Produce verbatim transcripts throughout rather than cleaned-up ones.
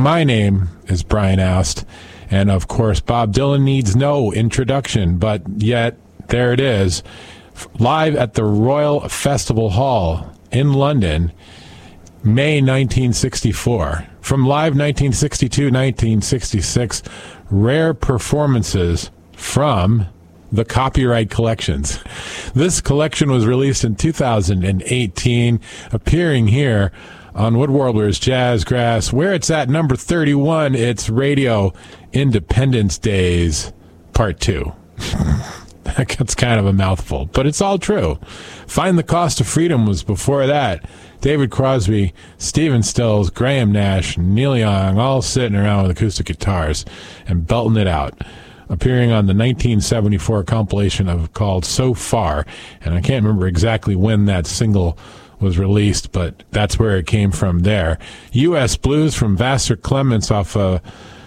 my name is Brian Oust, and of course, Bob Dylan needs no introduction, but yet there it is, live at the Royal Festival Hall in London, May nineteen sixty-four. From live nineteen sixty-two nineteen sixty-six, rare performances from the Copyright Collections. This collection was released in two thousand eighteen, appearing here on Woodwarblers Jazzgrass, where it's at number thirty-one. It's Radio Independence Days Part two. That's kind of a mouthful, but it's all true. Find the Cost of Freedom was before that. David Crosby, Stephen Stills, Graham Nash, Neil Young, all sitting around with acoustic guitars and belting it out. Appearing on the nineteen seventy-four compilation of called So Far, and I can't remember exactly when that single was released, but that's where it came from there. U S Blues from Vassar Clements off a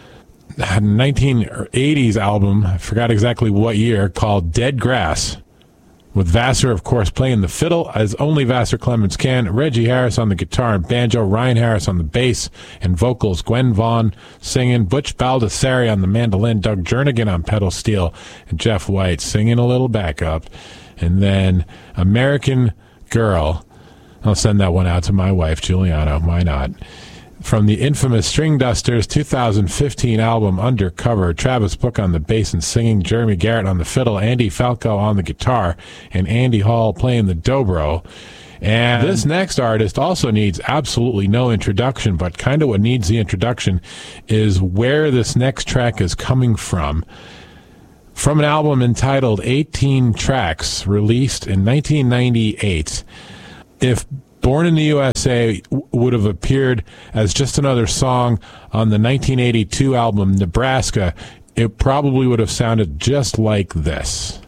nineteen eighties album, I forgot exactly what year, called Dead Grass, with Vassar, of course, playing the fiddle, as only Vassar Clements can, Reggie Harris on the guitar and banjo, Ryan Harris on the bass and vocals, Gwen Vaughn singing, Butch Baldessari on the mandolin, Doug Jernigan on pedal steel, and Jeff White singing a little backup. And then American Girl, I'll send that one out to my wife, Juliana, why not? From the infamous String Dusters two thousand fifteen album Undercover, Travis Book on the bass and singing, Jeremy Garrett on the fiddle, Andy Falco on the guitar, and Andy Hall playing the dobro. And this next artist also needs absolutely no introduction, but kind of what needs the introduction is where this next track is coming from. From an album entitled eighteen Tracks, released in nineteen ninety-eight. If Born in the U S A would have appeared as just another song on the nineteen eighty-two album Nebraska, it probably would have sounded just like this.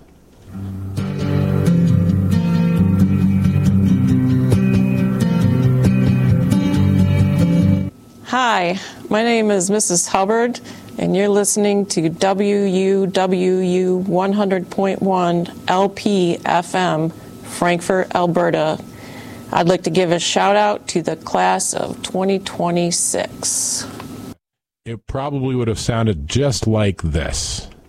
Hi, my name is Missus Hubbard, and you're listening to W U W U one hundred point one L P F M, Frankfort, Alberta. I'd like to give a shout out to the class of twenty twenty-six. It probably would have sounded just like this.